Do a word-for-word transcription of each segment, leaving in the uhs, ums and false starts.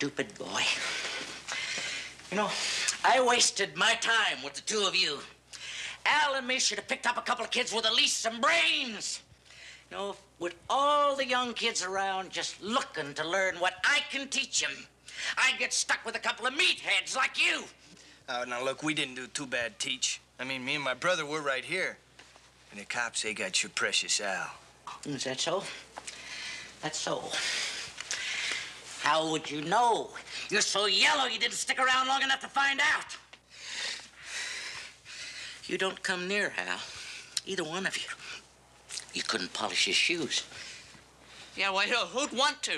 stupid boy. You know, I wasted my time with the two of you. Al and me should have picked up a couple of kids with at least some brains. You know, with all the young kids around just looking to learn what I can teach them, I'd get stuck with a couple of meatheads like you. Oh, now look, we didn't do too bad, Teach. I mean, me and my brother, we're right here. And the cops, they got your precious Al. Is that so? That's so. How would you know? You're so yellow you didn't stick around long enough to find out. You don't come near Al, either one of you. You couldn't polish his shoes. Yeah, well, who'd want to?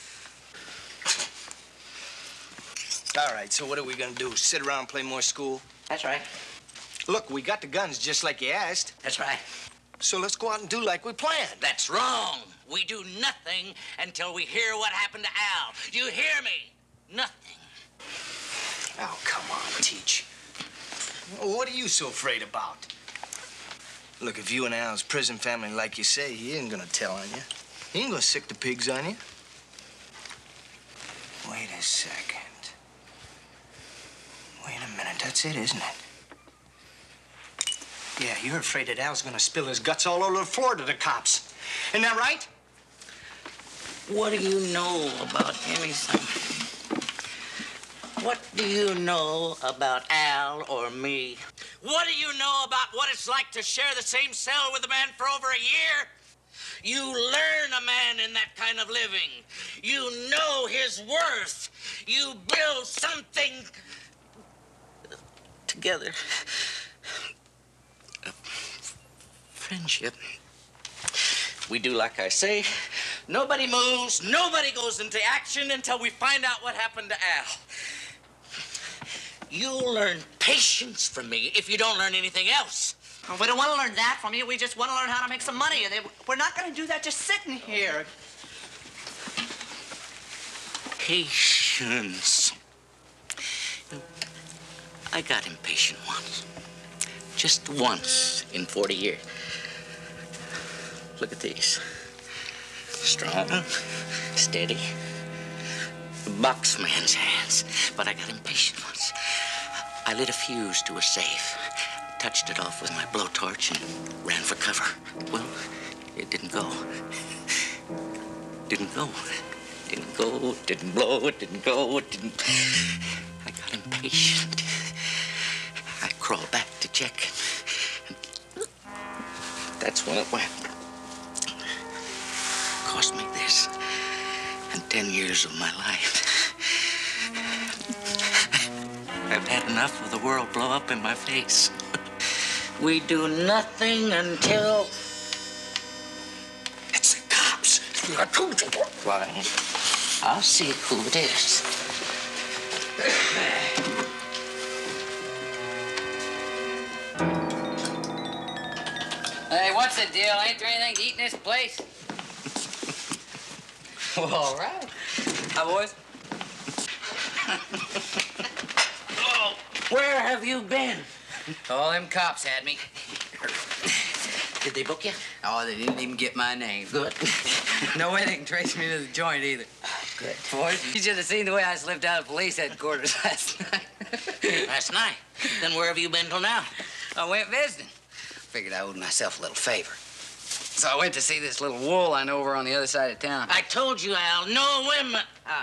All right, so what are we gonna do? Sit around and play more school? That's right. Look, we got the guns just like you asked. That's right. So let's go out and do like we planned. That's wrong. We do nothing until we hear what happened to Al. You hear me? Nothing. Oh, come on, Teach. What are you so afraid about? Look, if you and Al's prison family, like you say, he ain't gonna tell on you. He ain't gonna sick the pigs on you. Wait a second. Wait a minute, that's it, isn't it? Yeah, you're afraid that Al's gonna spill his guts all over the floor to the cops. Isn't that right? What do you know about anything? What do you know about Al or me? What do you know about what it's like to share the same cell with a man for over a year? You learn a man in that kind of living. You know his worth. You build something together. A friendship. We do like I say. Nobody moves, nobody goes into action until we find out what happened to Al. You'll learn patience from me if you don't learn anything else. Oh, we don't want to learn that from you. We just want to learn how to make some money. And we're not going to do that just sitting here. Patience. I got impatient once. Just once in forty years. Look at these. Strong, steady. Boxman's hands. But I got impatient once. I lit a fuse to a safe, touched it off with my blowtorch, and ran for cover. Well, it didn't go. Didn't go. Didn't go, didn't blow, it didn't go, it didn't... I got impatient. I crawled back to check. And that's when it went. Cost me this. And ten years of my life. I've had enough of the world blow up in my face. We do nothing until... It's the cops. I told you. Why? I'll see who it is. Hey, what's the deal? Ain't there anything to eat in this place? Well, all right. Hi, boys. Oh, where have you been? All them cops had me. Did they book you? Oh, they didn't even get my name. Good. No way they can trace me to the joint either. Good. Boys, you should have seen the way I slipped out of police headquarters last night. Last night? Then where have you been till now? I went visiting. Figured I owed myself a little favor. So I went to see this little wool I know over on the other side of town. I told you, Al, no women. Ah.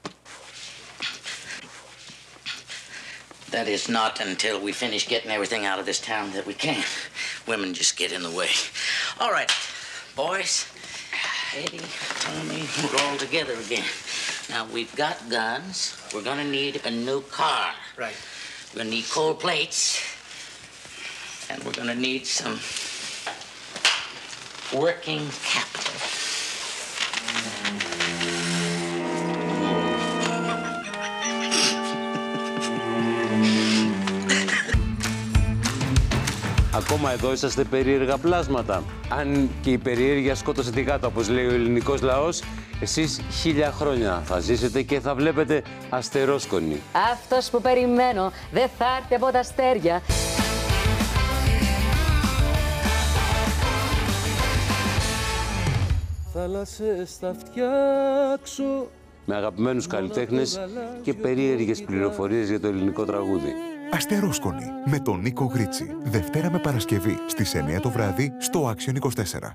That is not until we finish getting everything out of this town that we can. Women just get in the way. All right, boys. Eddie, Tommy, we're all together again. Now, we've got guns. We're gonna need a new car. Right. We're gonna need cold plates. And we're gonna need some working capital. Ακόμα εδώ είσαστε περίεργα πλάσματα. Αν και η περιέργεια σκότωσε τη γάτα, όπως λέει ο ελληνικός λαός, εσείς χίλια χρόνια θα ζήσετε και θα βλέπετε αστερόσκονη. Αυτός που περιμένω δεν θα έρθει από τα αστέρια. Θάλασσες θα φτιάξω με αγαπημένους καλλιτέχνες και περίεργες πληροφορίες για το ελληνικό τραγούδι. Αστερόσκονη με τον Νίκο Γρίτσι. Δευτέρα με Παρασκευή στις εννιά το βράδυ στο Action είκοσι τέσσερα.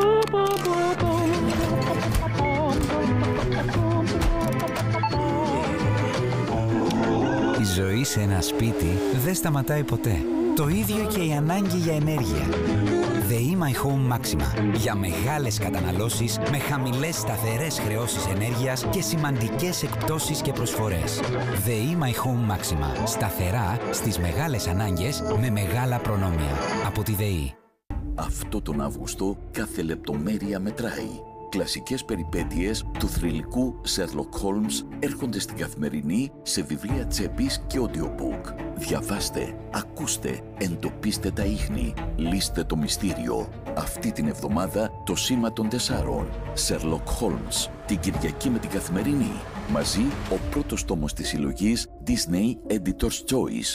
Η ζωή σε ένα σπίτι δεν σταματάει ποτέ. Το ίδιο και η ανάγκη για ενέργεια. ΔΕΗ My Home Maxima. Για μεγάλες καταναλώσεις, με χαμηλές σταθερές χρεώσεις ενέργειας και σημαντικές εκπτώσεις και προσφορές. ΔΕΗ My Home Maxima. Σταθερά στις μεγάλες ανάγκες με μεγάλα προνόμια. Από τη ΔΕΗ. Αυτό τον Αύγουστο κάθε λεπτομέρεια μετράει. Κλασικές περιπέτειες του θρυλικού Sherlock Holmes έρχονται στην Καθημερινή σε βιβλία τσέπης και audiobook. Διαβάστε, ακούστε, εντοπίστε τα ίχνη, λύστε το μυστήριο. Αυτή την εβδομάδα το Σήμα των Τεσσάρων. Sherlock Holmes. Την Κυριακή με την Καθημερινή. Μαζί ο πρώτος τόμος της συλλογής Disney Editor's Choice.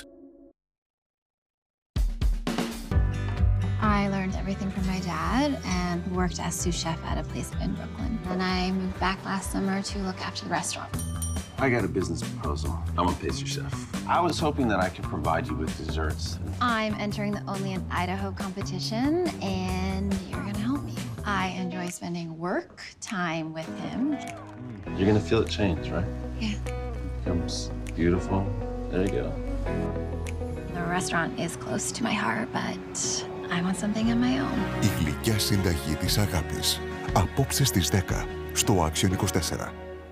I learned everything from my dad and worked as sous chef at a place in Brooklyn. And I moved back last summer to look after the restaurant. I got a business proposal. I'm a pastry chef. I was hoping that I could provide you with desserts. I'm entering the Only in Idaho competition, and you're gonna help me. I enjoy spending work time with him. You're gonna feel it change, right? Yeah. Becomes beautiful. There you go. The restaurant is close to my heart, but I want something of my own. Η γλυκιά συνταγή της αγάπης. Απόψε στις δέκα στο Action είκοσι τέσσερα.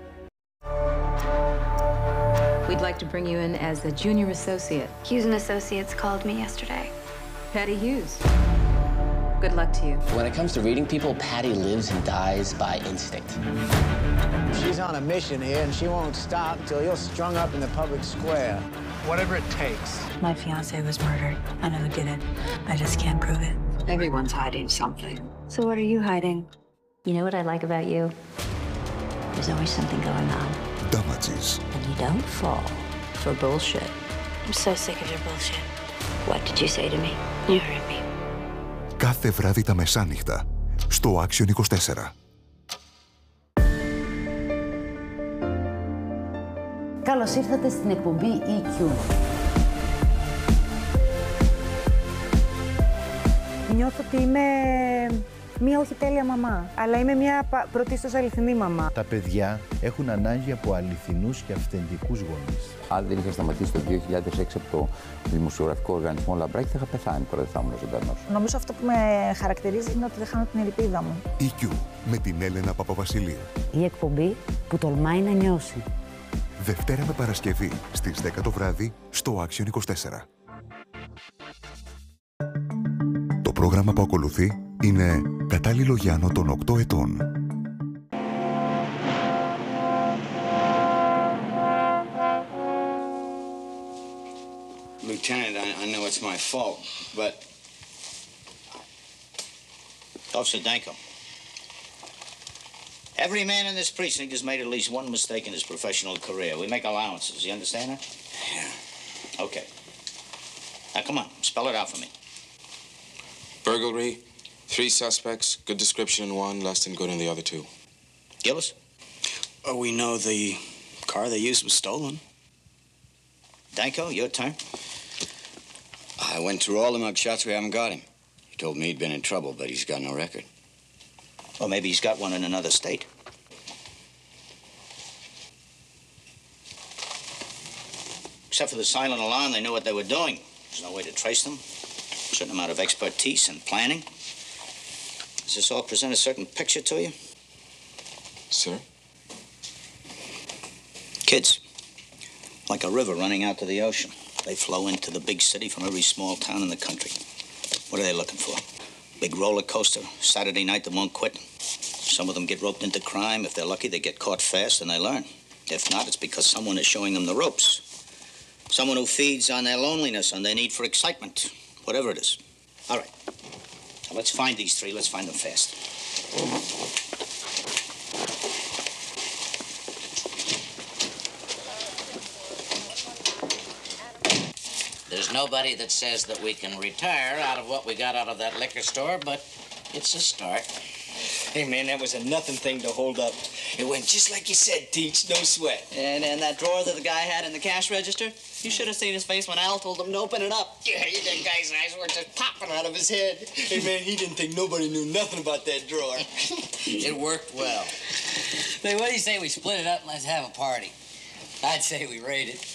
We'd like to bring you in as a junior associate. Hughes and Associates called me yesterday. Patty Hughes. Good luck to you. When it comes to reading people, Patty lives and dies by instinct. She's on a mission here, and she won't stop until you're strung up in the public square. Whatever it takes. My fiancé was murdered. I know who did it. I just can't prove it. Everyone's hiding something. So what are you hiding? You know what I like about you? There's always something going on. Damages. And you don't fall for bullshit. I'm so sick of your bullshit. What did you say to me? You heard me. Κάθε βράδυ τα μεσάνυχτα στο Action είκοσι τέσσερα. Καλώς ήρθατε στην εκπομπή ι κιου. Νιώθω ότι είμαι μία όχι τέλεια μαμά, αλλά είμαι μία πρωτίστως αληθινή μαμά. Τα παιδιά έχουν ανάγκη από αληθινούς και αυθεντικούς γονείς. Αν δεν είχα σταματήσει το δύο χιλιάδες έξι από το δημοσιογραφικό οργανισμό Λαμπράκη, θα είχα πεθάνει τώρα, δεν θα ήμουν ζωντανός. Νομίζω αυτό που με χαρακτηρίζει είναι ότι δεν χάνω την ελπίδα μου. ι κιου με την Έλενα Παπαβασιλείου. Η εκπομπή που τολμάει να νιώσει. Δευτέρα με Παρασκευή στις δέκα το βράδυ στο Action είκοσι τέσσερα. Το πρόγραμμα που ακολουθεί είναι κατάλληλο για άνω των οκτώ ετών. Lieutenant, I, I know it's my fault, but... Officer Danko, every man in this precinct has made at least one mistake in his professional career. We make allowances. You understand that? Yeah. Okay. Now, come on. Spell it out for me. Burglary, three suspects, good description in one, less than good in the other two. Gillis? Oh, we know the car they used was stolen. Danko, your turn. I went through all the mugshots. We haven't got him. He told me he'd been in trouble, but he's got no record. Or maybe he's got one in another state. Except for the silent alarm, they knew what they were doing. There's no way to trace them. A certain amount of expertise and planning. Does this all present a certain picture to you? Sir? Kids. Like a river running out to the ocean. They flow into the big city from every small town in the country. What are they looking for? Big roller coaster, Saturday night that won't quit. Some of them get roped into crime. If they're lucky, they get caught fast and they learn. If not, it's because someone is showing them the ropes. Someone who feeds on their loneliness, on their need for excitement. Whatever it is. All right. Now let's find these three. Let's find them fast. There's nobody that says that we can retire out of what we got out of that liquor store, but it's a start. Hey, man, that was a nothing thing to hold up. It went just like you said, Teach, no sweat. And, and that drawer that the guy had in the cash register? You should have seen his face when Al told him to open it up. Yeah, that guy's eyes were just popping out of his head. Hey, man, he didn't think nobody knew nothing about that drawer. It worked well. Hey, what do you say we split it up and let's have a party? I'd say we raid it.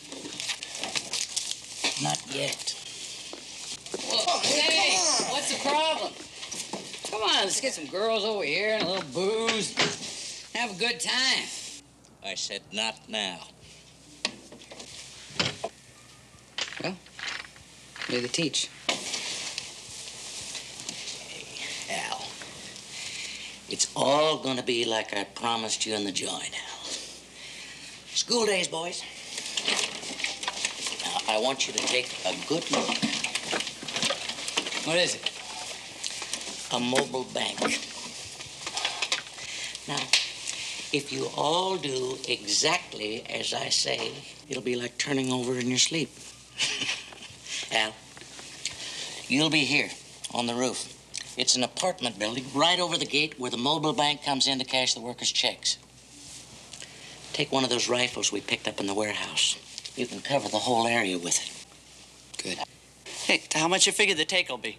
Not yet. Well, hey, what's the problem? Come on, let's get some girls over here and a little booze. Have a good time. I said not now. Well, you're the Teach. Hey, Al. It's all gonna be like I promised you in the joint, Al. School days, boys. Now, I want you to take a good look. What is it? A mobile bank. Now, if you all do exactly as I say, it'll be like turning over in your sleep. Al, you'll be here on the roof. It's an apartment building right over the gate where the mobile bank comes in to cash the workers' checks. Take one of those rifles we picked up in the warehouse. You can cover the whole area with it. Good. Hey, how much you figure the take will be?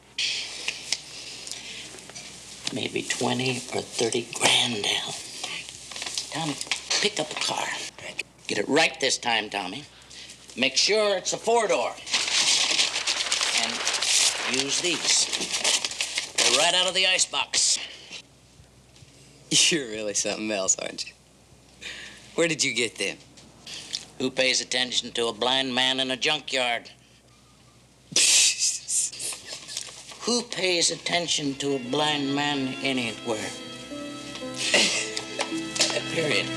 Maybe twenty or thirty grand, Al. Tommy, pick up a car. Get it right this time, Tommy. Make sure it's a four-door. And use these. They're right out of the icebox. You're really something else, aren't you? Where did you get them? Who pays attention to a blind man in a junkyard? Who pays attention to a blind man anywhere? Period.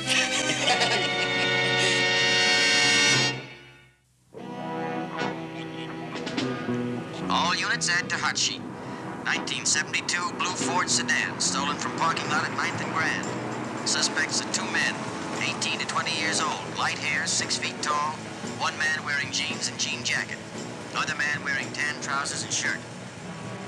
All units add to hot sheet. nineteen seventy-two blue Ford sedan, stolen from parking lot at ninth and Grand. Suspects are two men, eighteen to twenty years old, light hair, six feet tall. One man wearing jeans and jean jacket. Other man wearing tan trousers and shirt.